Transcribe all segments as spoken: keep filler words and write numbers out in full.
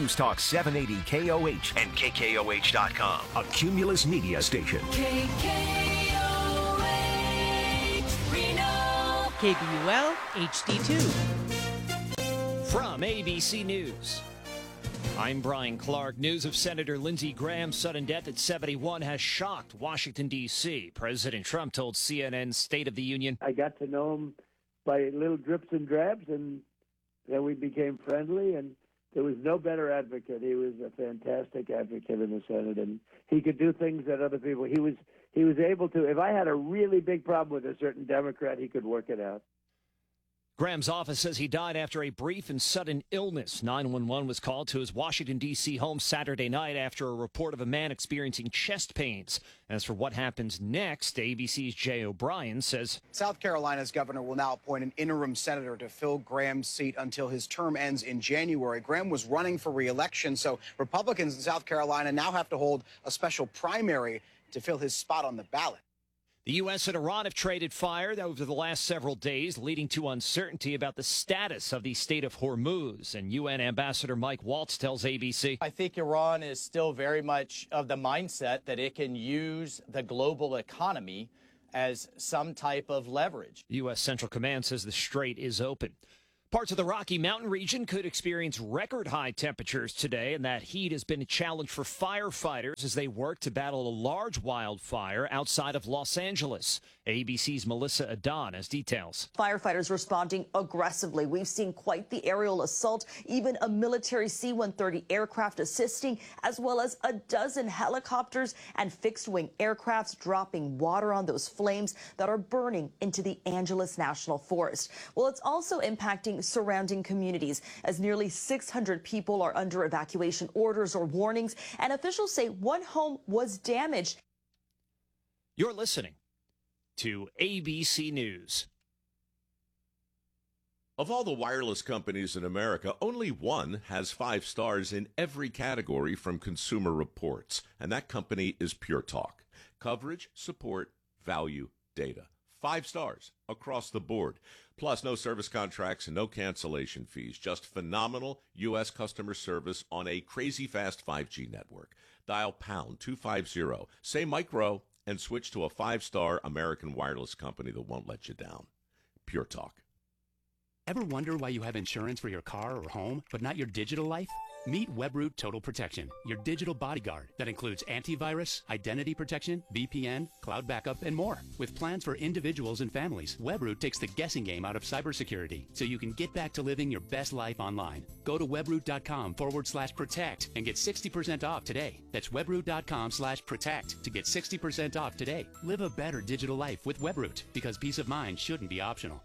News Talk seven eighty K O H and K K O H dot com. A Cumulus Media station. K K O H, Reno. K B U L H D two. From A B C News, I'm Brian Clark. News of Senator Lindsey Graham's sudden death at seventy-one has shocked Washington, D C President Trump told C N N's State of the Union, I got to know him by little drips and drabs, and then we became friendly, and there was no better advocate. He was a fantastic advocate in the Senate, and he could do things that other people, he was he was able to. If I had a really big problem with a certain Democrat, he could work it out. Graham's office says he died after a brief and sudden illness. nine one one was called to his Washington, D C home Saturday night after a report of a man experiencing chest pains. As for what happens next, A B C's Jay O'Brien says South Carolina's governor will now appoint an interim senator to fill Graham's seat until his term ends in January. Graham was running for re-election, so Republicans in South Carolina now have to hold a special primary to fill his spot on the ballot. the U S and Iran have traded fire over the last several days, leading to uncertainty about the status of the Strait of Hormuz. And U N Ambassador Mike Waltz tells A B C, I think Iran is still very much of the mindset that it can use the global economy as some type of leverage. U S Central Command says the strait is open. Parts of the Rocky Mountain region could experience record high temperatures today, and that heat has been a challenge for firefighters as they work to battle a large wildfire outside of Los Angeles. A B C's Melissa Adon has details. Firefighters responding aggressively. We've seen quite the aerial assault, even a military C one thirty aircraft assisting, as well as a dozen helicopters and fixed-wing aircrafts dropping water on those flames that are burning into the Angeles National Forest. Well, it's also impacting surrounding communities as nearly six hundred people are under evacuation orders or warnings, and officials say one home was damaged. You're listening to A B C News. Of all the wireless companies in America, only one has five stars in every category from Consumer Reports, and that company is Pure Talk. Coverage, support, value, data. Five stars across the board. Plus, no service contracts and no cancellation fees. Just phenomenal U S customer service on a crazy fast five G network. Dial pound two fifty, say micro, and switch to a five-star American wireless company that won't let you down. Pure Talk. Ever wonder why you have insurance for your car or home, but not your digital life? Meet Webroot Total Protection, your digital bodyguard that includes antivirus, identity protection, V P N, cloud backup, and more. With plans for individuals and families, Webroot takes the guessing game out of cybersecurity so you can get back to living your best life online. Go to webroot.com forward slash protect and get sixty percent off today. That's webroot.com slash protect to get sixty percent off today. Live a better digital life with Webroot, because peace of mind shouldn't be optional.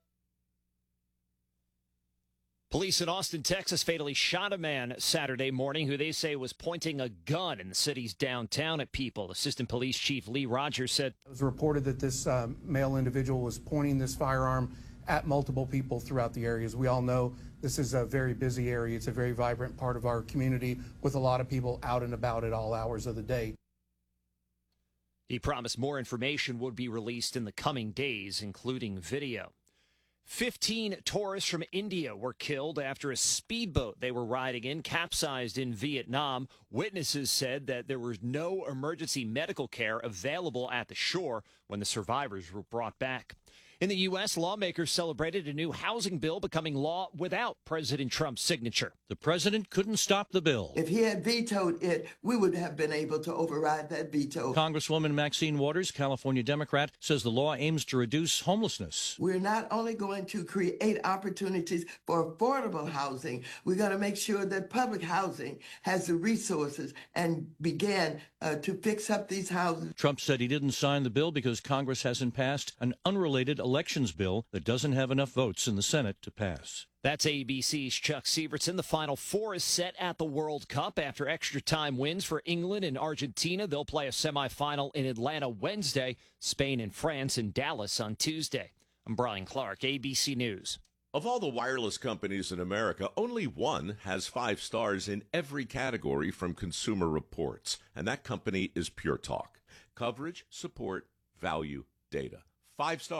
Police in Austin, Texas, fatally shot a man Saturday morning who they say was pointing a gun in the city's downtown at people. Assistant Police Chief Lee Rogers said it was reported that this um, male individual was pointing this firearm at multiple people throughout the area. As we all know, this is a very busy area. It's a very vibrant part of our community with a lot of people out and about at all hours of the day. He promised more information would be released in the coming days, including video. Fifteen tourists from India were killed after a speedboat they were riding in capsized in Vietnam. Witnesses said that there was no emergency medical care available at the shore when the survivors were brought back. In the U S, lawmakers celebrated a new housing bill becoming law without President Trump's signature. The president couldn't stop the bill. If he had vetoed it, we would have been able to override that veto. Congresswoman Maxine Waters, California Democrat, says the law aims to reduce homelessness. We're not only going to create opportunities for affordable housing, we're going to make sure that public housing has the resources and begin uh, to fix up these houses. Trump said he didn't sign the bill because Congress hasn't passed an unrelated elections bill that doesn't have enough votes in the Senate to pass. That's A B C's Chuck Sievertson. The Final Four is set at the World Cup after extra time wins for England and Argentina. They'll play a semifinal in Atlanta Wednesday, Spain and France in Dallas on Tuesday. I'm Brian Clark, A B C News. Of all the wireless companies in America, only one has five stars in every category from Consumer Reports, and that company is Pure Talk. Coverage, support, value, data. Five stars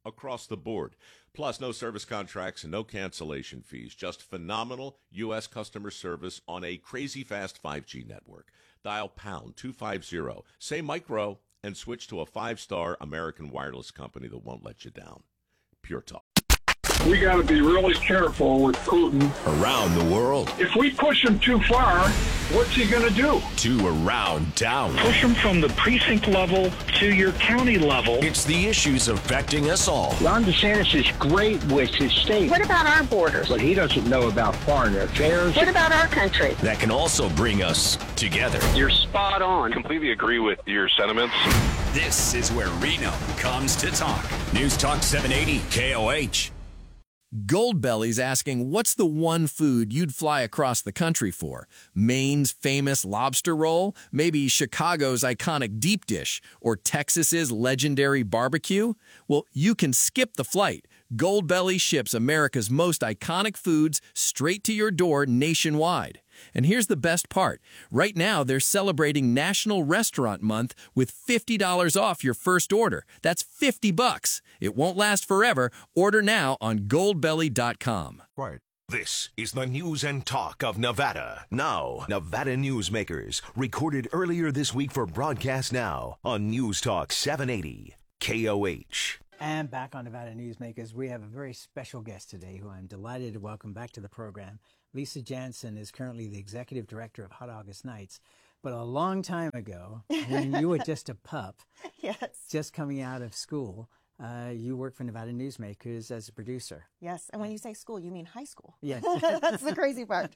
across the board. Plus, no service contracts and no cancellation fees. Just phenomenal U S customer service on a crazy fast five G network. Dial pound two fifty, say micro, and switch to a five-star American wireless company that won't let you down. Pure Talk. We got to be really careful with Putin. Around the world. If we push him too far, what's he going to do? To around town. Push him from the precinct level to your county level. It's the issues affecting us all. Ron DeSantis is great with his state. What about our borders? But he doesn't know about foreign affairs. What about our country? That can also bring us together. You're spot on. Completely agree with your sentiments. This is where Reno comes to talk. News Talk seven eighty K O H. Goldbelly's asking, what's the one food you'd fly across the country for? Maine's famous lobster roll? Maybe Chicago's iconic deep dish? Or Texas's legendary barbecue? Well, you can skip the flight. Goldbelly ships America's most iconic foods straight to your door nationwide. And here's the best part. Right now, they're celebrating National Restaurant Month with fifty dollars off your first order. That's fifty bucks. It won't last forever. Order now on goldbelly dot com. Right. This is the news and talk of Nevada. Now, Nevada Newsmakers, recorded earlier this week for broadcast now on News Talk seven eighty K O H. And back on Nevada Newsmakers, we have a very special guest today who I'm delighted to welcome back to the program. Lisa Jansen is currently the executive director of Hot August Nights. But a long time ago, when you were just a pup, yes, just coming out of school, uh, you worked for Nevada Newsmakers as a producer. Yes, and when you say school, you mean high school. Yes. That's the crazy part.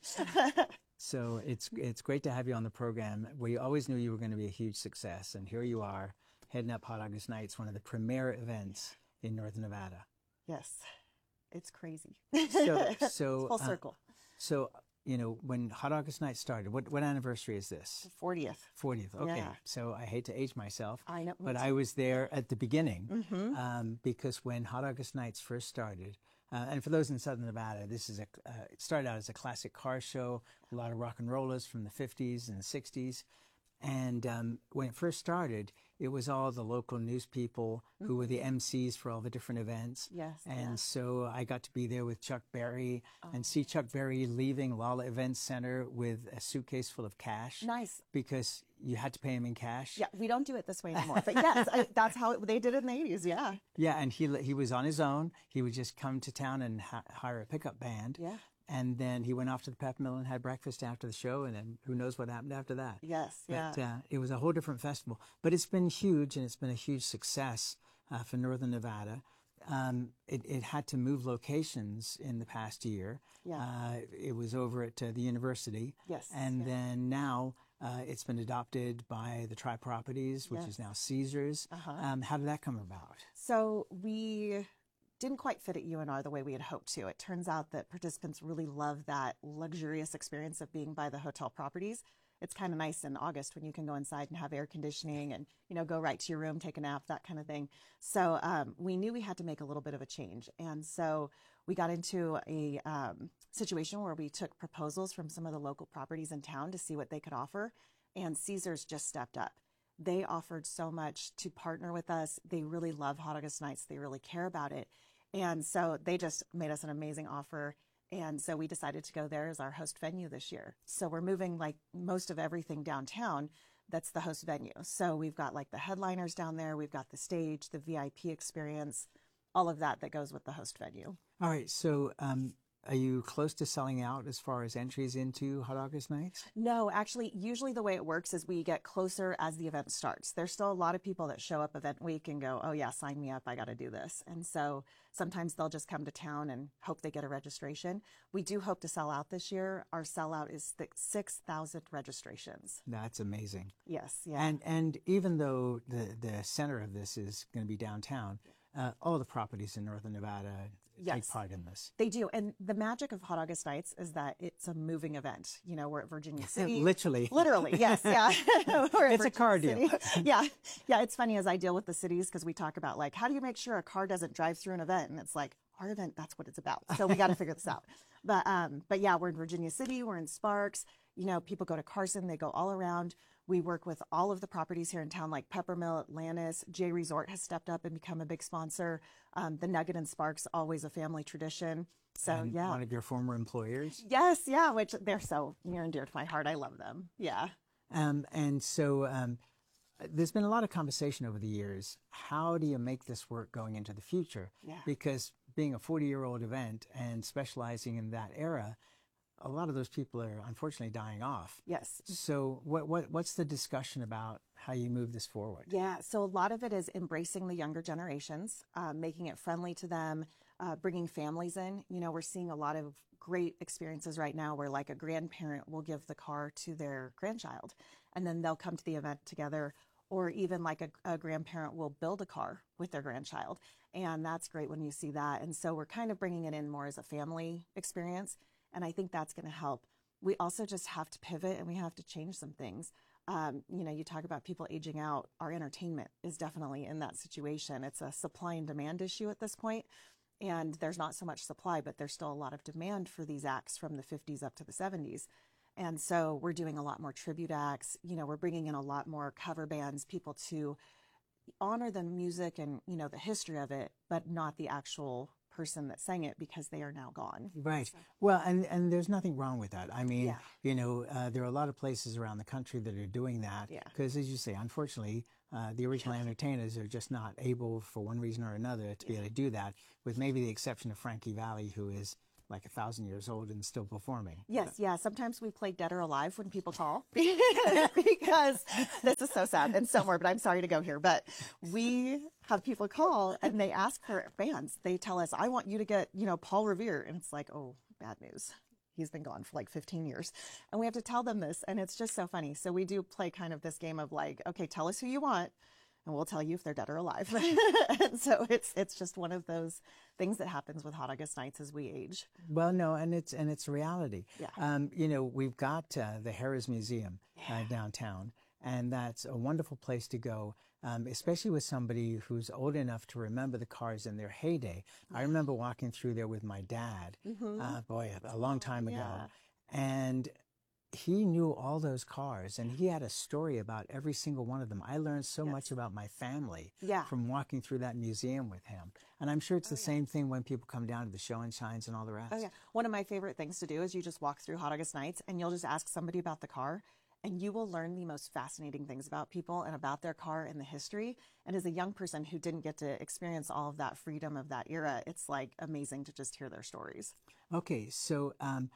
So it's it's great to have you on the program. We always knew you were going to be a huge success, and here you are, heading up Hot August Nights, one of the premier events in Northern Nevada. Yes, it's crazy. So, so it's full uh, circle. So, you know, when Hot August Nights started, what what anniversary is this? fortieth. fortieth, okay. Yeah. So I hate to age myself. I know. But I was there at the beginning Mm-hmm. um, because when Hot August Nights first started, uh, and for those in Southern Nevada, this is a, uh, it started out as a classic car show, a lot of rock and rollers from the fifties and the sixties. And um, when it first started, it was all the local news people who were the M Cs for all the different events. Yes. And yeah. so I got to be there with Chuck Berry and see Chuck Berry leaving Lala Event Center with a suitcase full of cash. Nice. Because you had to pay him in cash. Yeah, we don't do it this way anymore. But yes, I, that's how it, they did it in the eighties, yeah. Yeah, and he he was on his own. He would just come to town and ha- hire a pickup band. Yeah. And then he went off to the pep mill and had breakfast after the show, and then who knows what happened after that. Yes, yeah. But uh, it was a whole different festival. But it's been huge, and it's been a huge success uh, for Northern Nevada. Um, it, it had to move locations in the past year. Yeah. Uh, it was over at uh, the university. Yes. And yeah. then now uh, it's been adopted by the Tri Properties, which Yes. is now Caesars. Uh-huh. Um, how did that come about? So we didn't quite fit at U N R the way we had hoped to. It turns out that participants really love that luxurious experience of being by the hotel properties. It's kind of nice in August when you can go inside and have air conditioning and, you know, go right to your room, take a nap, that kind of thing. So um, we knew we had to make a little bit of a change. And so we got into a um, situation where we took proposals from some of the local properties in town to see what they could offer. And Caesars just stepped up. They offered so much to partner with us. They really love Hot August Nights. They really care about it. And so they just made us an amazing offer. And so we decided to go there as our host venue this year. So we're moving like most of everything downtown. That's the host venue. So we've got like the headliners down there. We've got the stage, the V I P experience, all of that that goes with the host venue. All right. So um, are you close to selling out as far as entries into Hot August Nights? No, actually, usually the way it works is we get closer as the event starts. There's still a lot of people that show up event week and go, oh yeah, sign me up. I got to do this. And so sometimes they'll just come to town and hope they get a registration. We do hope to sell out this year. Our sellout is six thousand registrations. That's amazing. Yes. Yeah. And and even though the, the center of this is going to be downtown, uh, all the properties in Northern Nevada Yes. take part in this. They do. And the magic of Hot August Nights is that it's a moving event. You know, we're at Virginia City. Literally. Literally, yes. Yeah. We're at It's a Virginia car deal. City. Yeah. Yeah. It's funny as I deal with the cities because we talk about like, how do you make sure a car doesn't drive through an event? And it's like, our event, that's what it's about. So we got to figure this out. But, um, but yeah, we're in Virginia City, we're in Sparks. You know, people go to Carson, they go all around. We work with all of the properties here in town, like Peppermill, Atlantis. J Resort has stepped up and become a big sponsor. Um, the Nugget and Sparks, always a family tradition. So, and yeah. One of your former employers? Yes, yeah, which they're so near and dear to my heart. I love them. Yeah. Um, and so um, there's been a lot of conversation over the years. How do you make this work going into the future? Yeah. Because being a forty-year-old event and specializing in that era, a lot of those people are unfortunately dying off. Yes. So what, what what's the discussion about how you move this forward? Yeah, so a lot of it is embracing the younger generations, uh, making it friendly to them, uh, bringing families in. You know, we're seeing a lot of great experiences right now where like a grandparent will give the car to their grandchild and then they'll come to the event together, or even like a, a grandparent will build a car with their grandchild. And that's great when you see that. And so we're kind of bringing it in more as a family experience. And I think that's going to help. We also just have to pivot and we have to change some things. Um, you know, you talk about people aging out. Our entertainment is definitely in that situation. It's a supply and demand issue at this point. And there's not so much supply, but there's still a lot of demand for these acts from the fifties up to the seventies. And so we're doing a lot more tribute acts. You know, we're bringing in a lot more cover bands, people to honor the music and, you know, the history of it, but not the actual person that sang it because they are now gone. Right. So. Well, and, and there's nothing wrong with that. I mean, yeah. you know, uh, there are a lot of places around the country that are doing that. Because yeah. as you say, unfortunately, uh, the original entertainers are just not able, for one reason or another, to be able to do that, with maybe the exception of Frankie Valli, who is like a thousand years old and still performing. Yes, yeah. Sometimes we play Dead or Alive when people call because this is so sad and so morbid. I'm sorry to go here, but we have people call and they ask for bands. They tell us, I want you to get, you know, Paul Revere. And it's like, oh, bad news. He's been gone for like fifteen years. And we have to tell them this. And it's just so funny. So we do play kind of this game of like, okay, tell us who you want. And we'll tell you if they're dead or alive. And so it's it's just one of those things that happens with Hot August Nights as we age. Well, no, and it's and it's reality. Yeah. Um, you know, we've got uh, the Harrah's Museum yeah. uh, downtown, and that's a wonderful place to go, um, especially with somebody who's old enough to remember the cars in their heyday. I remember walking through there with my dad, mm-hmm. uh, boy, a long time ago, yeah. and he knew all those cars, and he had a story about every single one of them. I learned so yes. much about my family yeah. from walking through that museum with him. And I'm sure it's oh, the yeah. same thing when people come down to the show and shines and all the rest. Oh, yeah. One of my favorite things to do is you just walk through Hot August Nights and you'll just ask somebody about the car, and you will learn the most fascinating things about people and about their car and the history. And as a young person who didn't get to experience all of that freedom of that era, it's like amazing to just hear their stories. Okay, so um,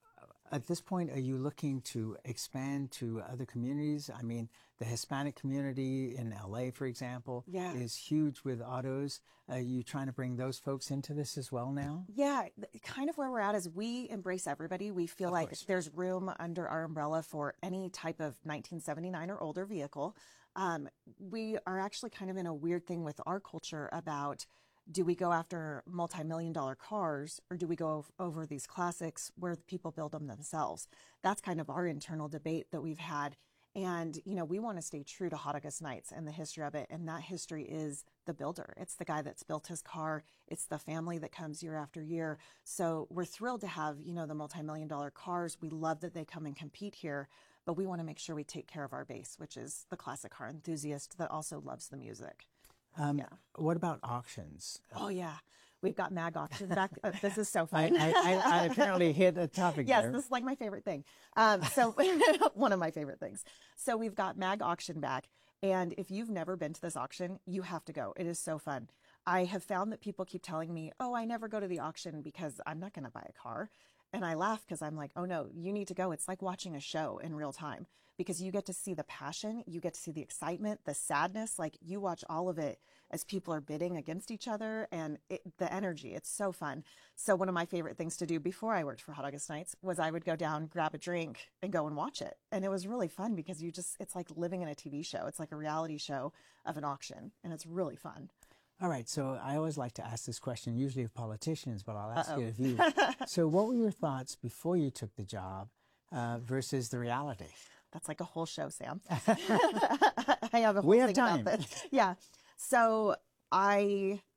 at this point, are you looking to expand to other communities? I mean, the Hispanic community in L A, for example, yeah. is huge with autos. Are you trying to bring those folks into this as well now? Yeah, kind of where we're at is we embrace everybody. We feel of like course. There's room under our umbrella for any type of nineteen seventy-nine or older vehicle. Um, we are actually kind of in a weird thing with our culture about, do we go after multi-million dollar cars or do we go over these classics where the people build them themselves? That's kind of our internal debate that we've had. And, you know, we want to stay true to Hot August Nights and the history of it. And that history is the builder. It's the guy that's built his car. It's the family that comes year after year. So we're thrilled to have, you know, the multi-million dollar cars. We love that they come and compete here, but we want to make sure we take care of our base, which is the classic car enthusiast that also loves the music. Um, yeah. What about auctions? Oh, yeah. We've got Mag Auction back. Uh, this is so fun. I, I, I apparently hit a topic yes, there. this is like my favorite thing. Um, so one of my favorite things. So we've got Mag Auction back. And if you've never been to this auction, you have to go. It is so fun. I have found that people keep telling me, oh, I never go to the auction because I'm not going to buy a car. And I laugh because I'm like, oh, no, you need to go. It's like watching a show in real time because you get to see the passion. You get to see the excitement, the sadness. Like you watch all of it as people are bidding against each other and it, the energy. It's so fun. So one of my favorite things to do before I worked for Hot August Nights was I would go down, grab a drink and go and watch it. And it was really fun because you just, it's like living in a T V show. It's like a reality show of an auction and it's really fun. All right, so I always like to ask this question, usually of politicians, but I'll ask Uh-oh. it of you. So what were your thoughts before you took the job uh, versus the reality? That's like a whole show, Sam. I have a whole we have thing time. about this. Yeah. So I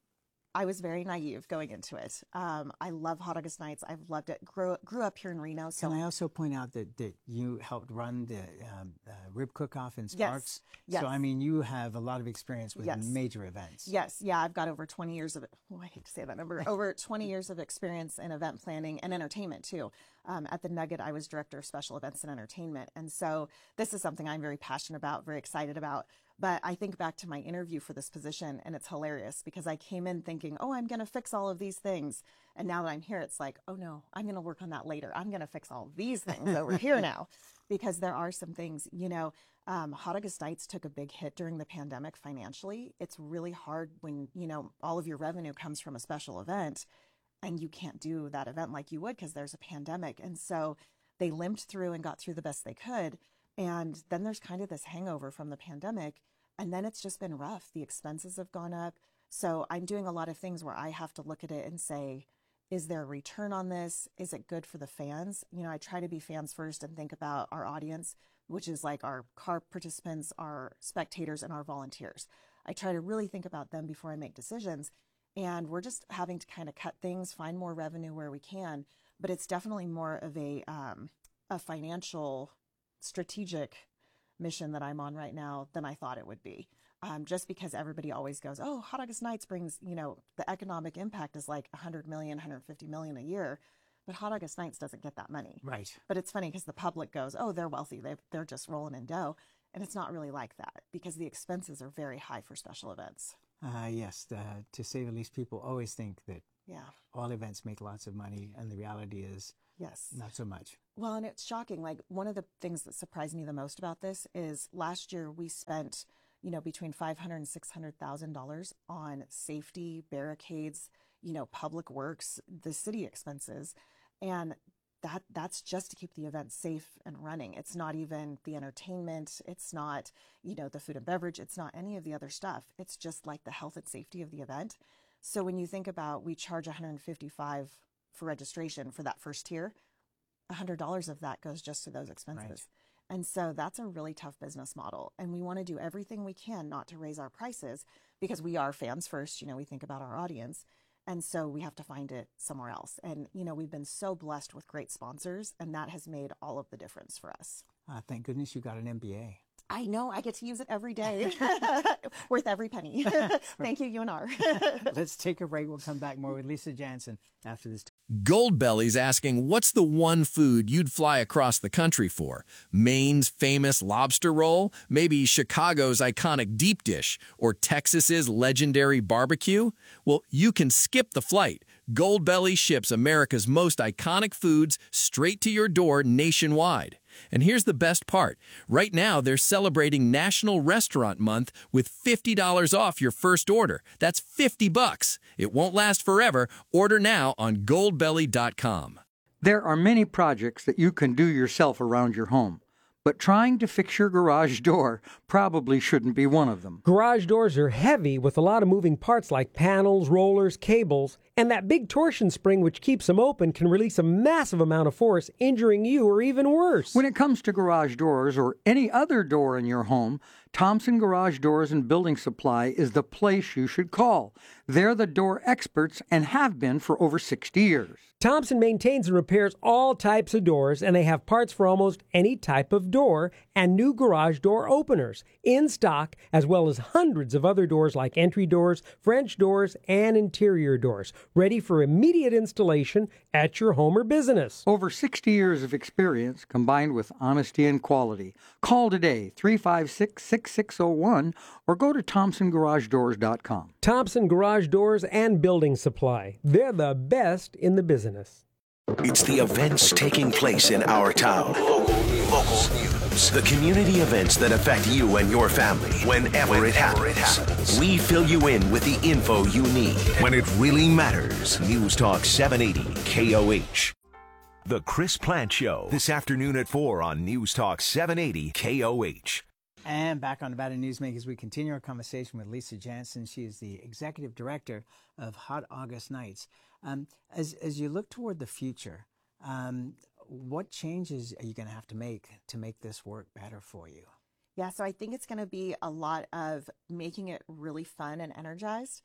I was very naive going into it. Um, I love Hot August Nights. I've loved it. Grew, grew up here in Reno. So Can I also point out that, that you helped run the um, uh, Rib Cook-Off in Sparks? Yes. So, I mean, you have a lot of experience with Yes. major events. Yes, yeah, I've got over twenty years of, oh, I hate to say that number, over twenty years of experience in event planning and entertainment too. Um, at the Nugget, I was director of special events and entertainment. And so this is something I'm very passionate about, very excited about. But I think back to my interview for this position, and it's hilarious because I came in thinking, oh, I'm going to fix all of these things. And now that I'm here, it's like, oh, no, I'm going to work on that later. I'm going to fix all these things over here now, because there are some things, you know, um, Hot August Nights took a big hit during the pandemic financially. It's really hard when, you know, all of your revenue comes from a special event and you can't do that event like you would because there's a pandemic. And so they limped through and got through the best they could. And then there's kind of this hangover from the pandemic. And then it's just been rough. The expenses have gone up. So I'm doing a lot of things where I have to look at it and say, is there a return on this? Is it good for the fans? You know, I try to be fans first and think about our audience, which is like our car participants, our spectators, and our volunteers. I try to really think about them before I make decisions. And we're just having to kind of cut things, find more revenue where we can. But it's definitely more of a, um, a financial, strategic mission that I'm on right now than I thought it would be. Um, just because everybody always goes, oh, Hot August Nights brings, you know, the economic impact is like one hundred million, one hundred fifty million a year. But Hot August Nights doesn't get that money. Right. But it's funny because the public goes, oh, they're wealthy. They've, they're just rolling in dough. And it's not really like that because the expenses are very high for special events. Uh, yes, the, to say the least, people always think that Yeah. all events make lots of money, and the reality is Yes. not so much. Well, and it's shocking. Like, one of the things that surprised me the most about this is last year we spent, you know, between five hundred and six hundred thousand dollars on safety, barricades, you know, public works, the city expenses, and that that's just to keep the event safe and running. It's not even the entertainment. It's not, you know, the food and beverage. It's not any of the other stuff. It's just like the health and safety of the event. So when you think about, we charge one hundred fifty-five dollars for registration for that first tier, one hundred dollars of that goes just to those expenses. Right. And so that's a really tough business model. And we want to do everything we can not to raise our prices because we are fans first. You know, we think about our audience. And so we have to find it somewhere else. And, you know, we've been so blessed with great sponsors, and that has made all of the difference for us. Uh, thank goodness you got an M B A. I know. I get to use it every day. Worth every penny. Thank you, U N R. Let's take a break. We'll come back more with Lisa Jansen after this. Goldbelly's asking, what's the one food you'd fly across the country for? Maine's famous lobster roll? Maybe Chicago's iconic deep dish? Or Texas's legendary barbecue? Well, you can skip the flight. Goldbelly ships America's most iconic foods straight to your door nationwide. And here's the best part. Right now, they're celebrating National Restaurant Month with fifty dollars off your first order. That's fifty bucks. It won't last forever. Order now on goldbelly dot com. There are many projects that you can do yourself around your home, but trying to fix your garage door probably shouldn't be one of them. Garage doors are heavy with a lot of moving parts like panels, rollers, cables, and that big torsion spring which keeps them open can release a massive amount of force, injuring you or even worse. When it comes to garage doors or any other door in your home, Thompson Garage Doors and Building Supply is the place you should call. They're the door experts and have been for over sixty years. Thompson maintains and repairs all types of doors, and they have parts for almost any type of door and new garage door openers in stock, as well as hundreds of other doors like entry doors, French doors, and interior doors, ready for immediate installation at your home or business. Over sixty years of experience combined with honesty and quality. Call today, three five six, six six zero one, or go to thompson garage doors dot com. Thompson Garage Doors and Building Supply. They're the best in the business. It's the events taking place in our town. Local, local news. The community events that affect you and your family whenever, whenever it, happens. it happens. We fill you in with the info you need when it really matters. News Talk seven eighty K O H. The Chris Plant Show this afternoon at four on News Talk seven eighty K O H. And back on Nevada Newsmakers, we continue our conversation with Lisa Jansen. She is the executive director of Hot August Nights. Um, as as you look toward the future, um, what changes are you going to have to make to make this work better for you? Yeah, so I think it's going to be a lot of making it really fun and energized.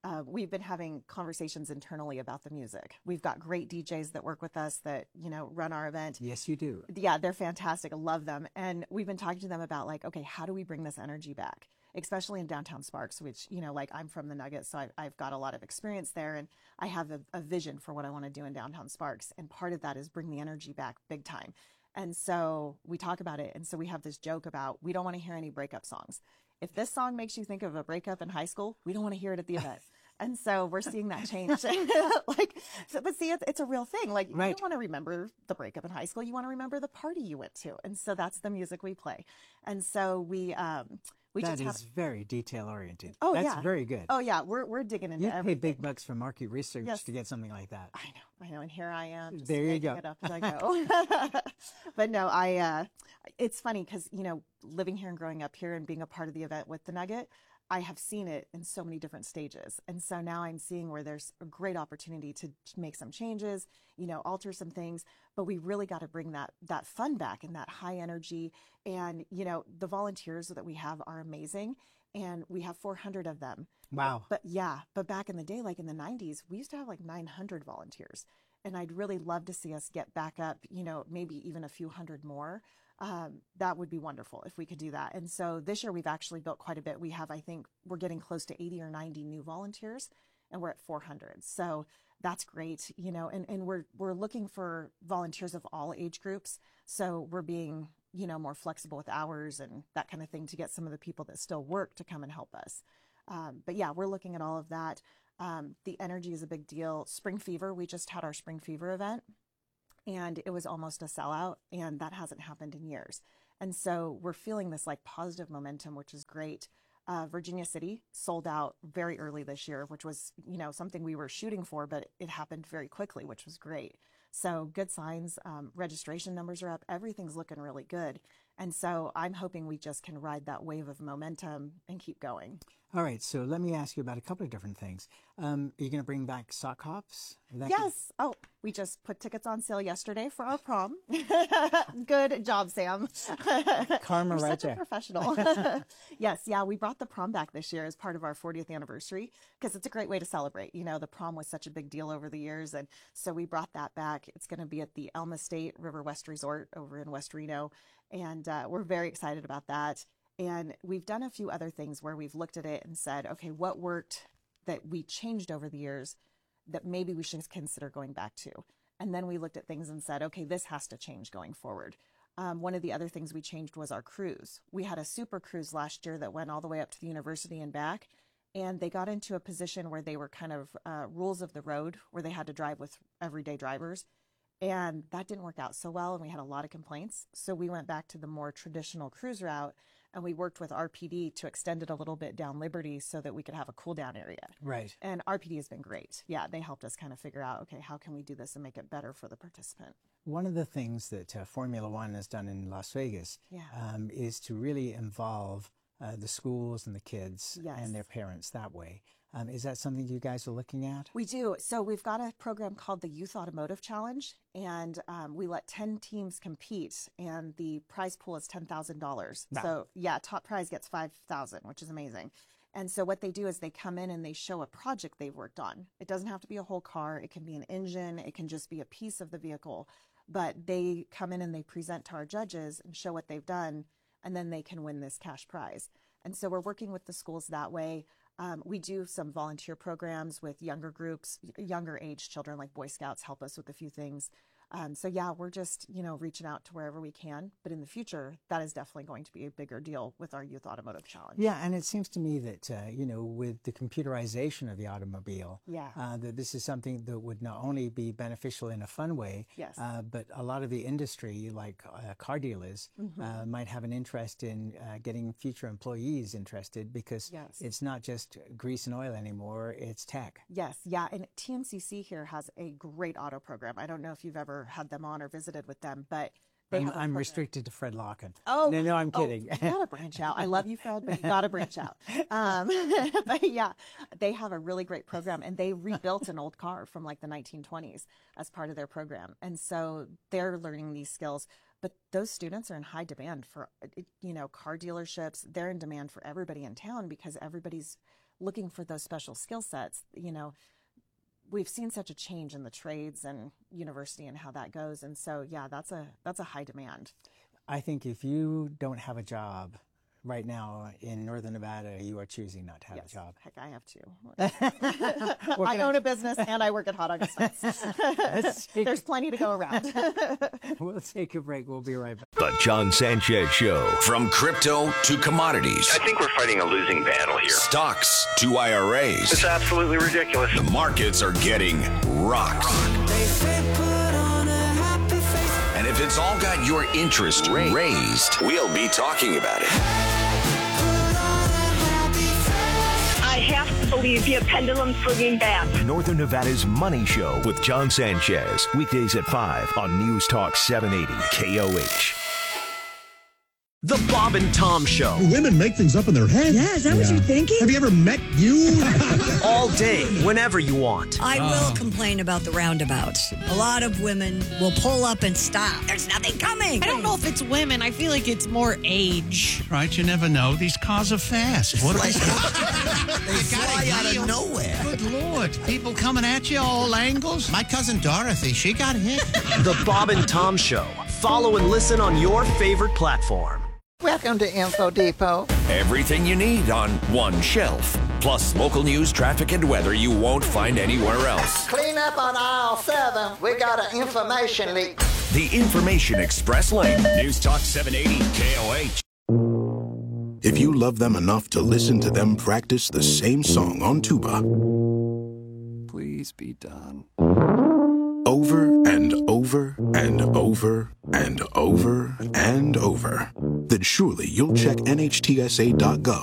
uh, we've been having conversations internally about the music. We've got great D Js that work with us that, you know, run our event. Yes, you do. Yeah, they're fantastic. I love them. And we've been talking to them about like, okay, how do we bring this energy back? Especially in downtown Sparks, which, you know, like I'm from the Nuggets, so I've, I've got a lot of experience there, and I have a, a vision for what I want to do in downtown Sparks. And part of that is bring the energy back big time. And so we talk about it. And so we have this joke about, we don't want to hear any breakup songs. If this song makes you think of a breakup in high school, we don't want to hear it at the event. And so we're seeing that change. like, so, but see, it's, it's a real thing. Like, right. You don't want to remember the breakup in high school. You want to remember the party you went to. And so that's the music we play. And so we, um, we that just is have, very detail oriented. Oh, that's yeah. very good. Oh, yeah. We're, we're digging into You pay everything. big bucks for market research Yes. to get something like that. I know, I know. And here I am. Just There you making go. It up as I go. But no, I, uh, it's funny because, you know, living here and growing up here and being a part of the event with the Nugget, I have seen it in so many different stages. And so now I'm seeing where there's a great opportunity to make some changes, you know, alter some things, but we really got to bring that, that fun back and that high energy. And, you know, the volunteers that we have are amazing. And we have four hundred of them. Wow. But yeah, but back in the day, like in the nineties, we used to have like nine hundred volunteers. And I'd really love to see us get back up, you know, maybe even a few hundred more. Um, that would be wonderful if we could do that. And so this year we've actually built quite a bit. We have, I think we're getting close to eighty or ninety new volunteers, and we're at four hundred. So that's great, you know, and, and we're, we're looking for volunteers of all age groups. So we're being, you know, more flexible with hours and that kind of thing to get some of the people that still work to come and help us. Um, but yeah, we're looking at all of that. Um, the energy is a big deal. Spring Fever, we just had our Spring Fever event, and it was almost a sellout, and that hasn't happened in years. And so we're feeling this like positive momentum, which is great. Uh, Virginia City sold out very early this year, which was, you know, something we were shooting for, but it happened very quickly, which was great. So good signs. Um, registration numbers are up. Everything's looking really good. And so I'm hoping we just can ride that wave of momentum and keep going. All right, so let me ask you about a couple of different things. Um, are you going to bring back sock hops? That yes. Could... Oh, we just put tickets on sale yesterday for our prom. Good job, Sam. Karma You're right such there. a professional. Yes, yeah, we brought the prom back this year as part of our fortieth anniversary because it's a great way to celebrate. You know, the prom was such a big deal over the years, and so we brought that back. It's going to be at the Elm Estate River West Resort over in West Reno, and uh, we're very excited about that. And we've done a few other things where we've looked at it and said, okay, what worked that we changed over the years that maybe we should consider going back to? And then we looked at things and said, okay, this has to change going forward. Um, one of the other things we changed was our cruise. We had a super cruise last year that went all the way up to the university and back. And they got into a position where they were kind of uh, rules of the road, where they had to drive with everyday drivers. And that didn't work out so well. And we had a lot of complaints. So we went back to the more traditional cruise route. And we worked with R P D to extend it a little bit down Liberty so that we could have a cool down area. Right. And R P D has been great. Yeah, they helped us kind of figure out, okay, how can we do this and make it better for the participant? One of the things that uh, Formula One has done in Las Vegas yeah. um, is to really involve uh, the schools and the kids yes. and their parents that way. Um, is that something you guys are looking at? We do. So we've got a program called the Youth Automotive Challenge, and um, we let ten teams compete, and the prize pool is ten thousand dollars. Wow. So yeah, top prize gets five thousand dollars, which is amazing. And so what they do is they come in and they show a project they've worked on. It doesn't have to be a whole car. It can be an engine. It can just be a piece of the vehicle. But they come in and they present to our judges and show what they've done, and then they can win this cash prize. And so we're working with the schools that way. Um, we do some volunteer programs with younger groups, younger age children, like Boy Scouts help us with a few things. Um, so yeah, we're just, you know, reaching out to wherever we can. But in the future, that is definitely going to be a bigger deal with our Youth Automotive Challenge. Yeah, and it seems to me that, uh, you know, with the computerization of the automobile, yeah. uh, that this is something that would not only be beneficial in a fun way, yes. uh, but a lot of the industry, like uh, car dealers, mm-hmm. uh, might have an interest in uh, getting future employees interested because yes. it's not just grease and oil anymore, it's tech. Yes, yeah, and T M C C here has a great auto program. I don't know if you've ever had them on or visited with them, but they I'm, have I'm restricted to Fred Locken. Oh, no, no, I'm kidding. Oh, you gotta branch out. I love you, Fred, but you gotta branch out. Um, but yeah, they have a really great program, and they rebuilt an old car from like the nineteen twenties as part of their program, and so they're learning these skills. But those students are in high demand for, you know, car dealerships. They're in demand for everybody in town because everybody's looking for those special skill sets, you know, we've seen such a change in the trades and university and how that goes. And so, yeah, that's a that's a high demand. I think if you don't have a job right now in Northern Nevada, you are choosing not to have yes. a job. Heck, I have two. I own I... a business and I work at Hot August Nights. There's plenty to go around. We'll take a break. We'll be right back. The John Sanchez Show. From crypto to commodities. I think we're fighting a losing battle here. Stocks to I R As. It's absolutely ridiculous. The markets are getting rocked. They say put on a happy face. And if it's all got your interest raised, we'll be talking about it. I have to believe you, pendulum swinging back. Northern Nevada's Money Show with John Sanchez. Weekdays at five on News Talk seven eighty K O H. The Bob and Tom Show. Do women make things up in their head? Yeah, is that yeah. what you're thinking? Have you ever met you? All day, whenever you want. I will uh. complain about the roundabouts. A lot of women will pull up and stop. There's nothing coming. I don't know if it's women. I feel like it's more age. Right, you never know. These cars are fast. What like, they fly out of nowhere. Good Lord. People coming at you all angles. My cousin Dorothy, she got hit. The Bob and Tom Show. Follow and listen on your favorite platform. Welcome to Info Depot. Everything you need on one shelf. Plus local news, traffic, and weather you won't find anywhere else. Clean up on aisle seven. We got an information leak. The Information Express Lane. News Talk seven eighty K O H. If you love them enough to listen to them practice the same song on tuba, please be done. Over and over and over and over and over, then surely you'll check N H T S A dot gov